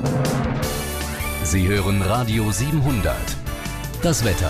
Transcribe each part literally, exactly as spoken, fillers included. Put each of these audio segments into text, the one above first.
Sie hören Radio siebenhundert. Das Wetter.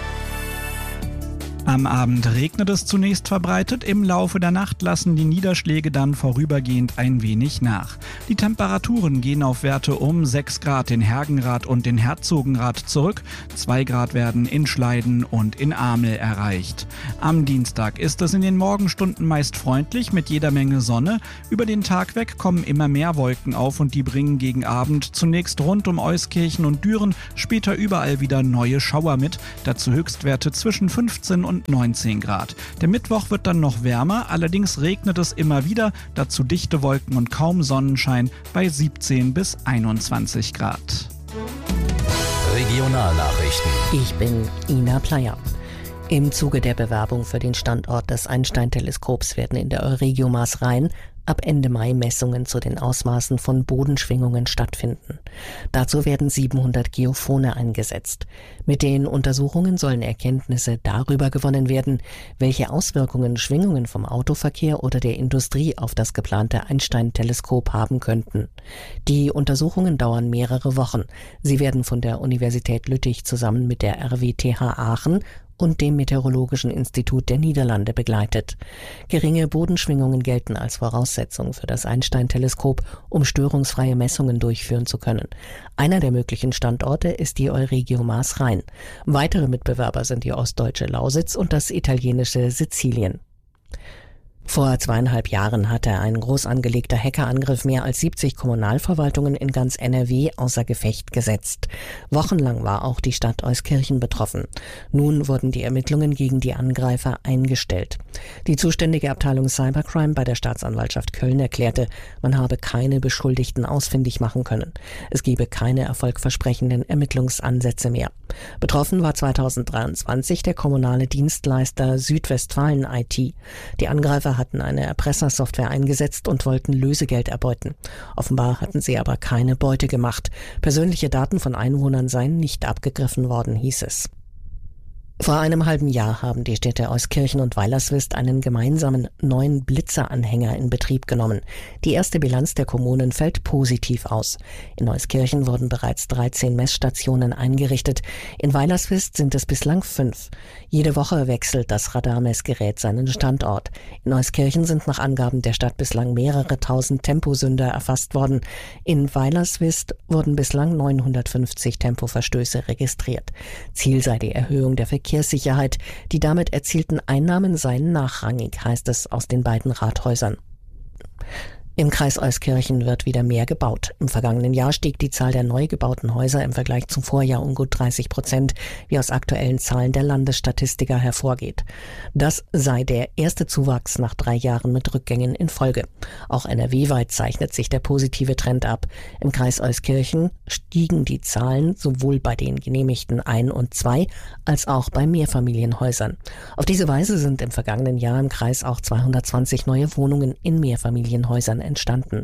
Am Abend regnet es zunächst verbreitet, im Laufe der Nacht lassen die Niederschläge dann vorübergehend ein wenig nach. Die Temperaturen gehen auf Werte um sechs Grad in Hergenrath und in Herzogenrath zurück, zwei Grad werden in Schleiden und in Amel erreicht. Am Dienstag ist es in den Morgenstunden meist freundlich mit jeder Menge Sonne. Über den Tag weg kommen immer mehr Wolken auf und die bringen gegen Abend zunächst rund um Euskirchen und Düren, später überall wieder neue Schauer mit, dazu Höchstwerte zwischen fünfzehn und neunzehn Grad. Der Mittwoch wird dann noch wärmer, allerdings regnet es immer wieder, dazu dichte Wolken und kaum Sonnenschein bei siebzehn bis einundzwanzig Grad. Regionalnachrichten. Ich bin Ina Pleyer. Im Zuge der Bewerbung für den Standort des Einstein-Teleskops werden in der Euregio Maas-Rhein ab Ende Mai Messungen zu den Ausmaßen von Bodenschwingungen stattfinden. Dazu werden siebenhundert Geophone eingesetzt. Mit den Untersuchungen sollen Erkenntnisse darüber gewonnen werden, welche Auswirkungen Schwingungen vom Autoverkehr oder der Industrie auf das geplante Einstein-Teleskop haben könnten. Die Untersuchungen dauern mehrere Wochen. Sie werden von der Universität Lüttich zusammen mit der R W T H Aachen und dem Meteorologischen Institut der Niederlande begleitet. Geringe Bodenschwingungen gelten als Voraussetzung für das Einstein-Teleskop, um störungsfreie Messungen durchführen zu können. Einer der möglichen Standorte ist die Euregio Maas-Rhein. Weitere Mitbewerber sind die ostdeutsche Lausitz und das italienische Sizilien. Vor zweieinhalb Jahren hatte ein groß angelegter Hackerangriff mehr als siebzig Kommunalverwaltungen in ganz N R W außer Gefecht gesetzt. Wochenlang war auch die Stadt Euskirchen betroffen. Nun wurden die Ermittlungen gegen die Angreifer eingestellt. Die zuständige Abteilung Cybercrime bei der Staatsanwaltschaft Köln erklärte, man habe keine Beschuldigten ausfindig machen können. Es gebe keine erfolgversprechenden Ermittlungsansätze mehr. Betroffen war zweitausenddreiundzwanzig der kommunale Dienstleister Südwestfalen I T. Die Angreifer hatten eine Erpressersoftware eingesetzt und wollten Lösegeld erbeuten. Offenbar hatten sie aber keine Beute gemacht. Persönliche Daten von Einwohnern seien nicht abgegriffen worden, hieß es. Vor einem halben Jahr haben die Städte Euskirchen und Weilerswist einen gemeinsamen neuen Blitzer-Anhänger in Betrieb genommen. Die erste Bilanz der Kommunen fällt positiv aus. In Euskirchen wurden bereits dreizehn Messstationen eingerichtet. In Weilerswist sind es bislang fünf. Jede Woche wechselt das Radarmessgerät seinen Standort. In Euskirchen sind nach Angaben der Stadt bislang mehrere tausend Temposünder erfasst worden. In Weilerswist wurden bislang neunhundertfünfzig Tempoverstöße registriert. Ziel sei die Erhöhung der Verkehrssicherheit. Verkehrssicherheit. Die damit erzielten Einnahmen seien nachrangig, heißt es aus den beiden Rathäusern. Im Kreis Euskirchen wird wieder mehr gebaut. Im vergangenen Jahr stieg die Zahl der neu gebauten Häuser im Vergleich zum Vorjahr um gut dreißig Prozent, wie aus aktuellen Zahlen der Landesstatistiker hervorgeht. Das sei der erste Zuwachs nach drei Jahren mit Rückgängen in Folge. Auch N R W-weit zeichnet sich der positive Trend ab. Im Kreis Euskirchen stiegen die Zahlen sowohl bei den genehmigten Ein- und Zwei- als auch bei Mehrfamilienhäusern. Auf diese Weise sind im vergangenen Jahr im Kreis auch zweihundertzwanzig neue Wohnungen in Mehrfamilienhäusern entstanden.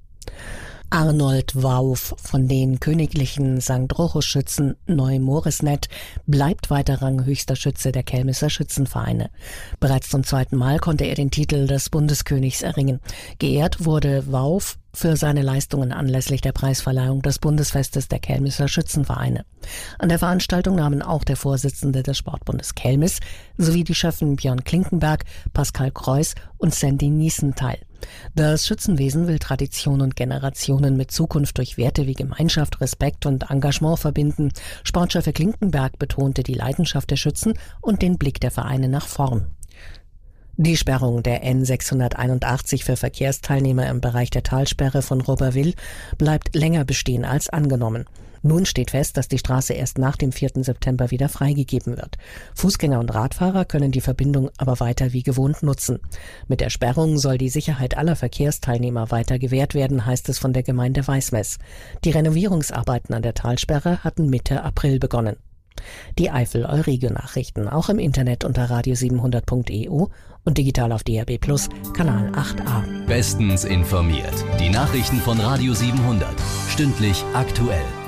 Arnold Wauf von den königlichen Sankt Rochus-Schützen Neu-Morisnet bleibt weiter ranghöchster Schütze der Kelmisser Schützenvereine. Bereits zum zweiten Mal konnte er den Titel des Bundeskönigs erringen. Geehrt wurde Wauf für seine Leistungen anlässlich der Preisverleihung des Bundesfestes der Kelmisser Schützenvereine. An der Veranstaltung nahmen auch der Vorsitzende des Sportbundes Kelmis sowie die Schöffen Björn Klinkenberg, Pascal Kreuß und Sandy Niesen teil. Das Schützenwesen will Tradition und Generationen mit Zukunft durch Werte wie Gemeinschaft, Respekt und Engagement verbinden. Sportchef Klinkenberg betonte die Leidenschaft der Schützen und den Blick der Vereine nach vorn. Die Sperrung der N sechshunderteinundachtzig für Verkehrsteilnehmer im Bereich der Talsperre von Roberwil bleibt länger bestehen als angenommen. Nun steht fest, dass die Straße erst nach dem vierten September wieder freigegeben wird. Fußgänger und Radfahrer können die Verbindung aber weiter wie gewohnt nutzen. Mit der Sperrung soll die Sicherheit aller Verkehrsteilnehmer weiter gewährt werden, heißt es von der Gemeinde Weißmess. Die Renovierungsarbeiten an der Talsperre hatten Mitte April begonnen. Die Eifel-Euregio-Nachrichten auch im Internet unter radio siebenhundert punkt e u und digital auf D A B plus, Kanal acht a. Bestens informiert. Die Nachrichten von Radio siebenhundert. Stündlich aktuell.